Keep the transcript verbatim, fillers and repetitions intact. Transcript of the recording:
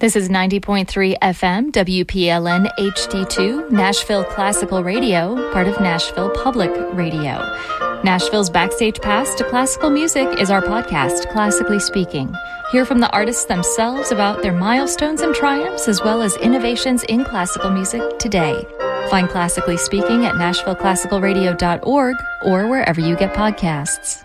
This is ninety point three F M, W P L N H D two, Nashville Classical Radio, part of Nashville Public Radio. Nashville's Backstage Pass to Classical Music is our podcast, Classically Speaking. Hear from the artists themselves about their milestones and triumphs, as well as innovations in classical music today. Find Classically Speaking at nashville classical radio dot org or wherever you get podcasts.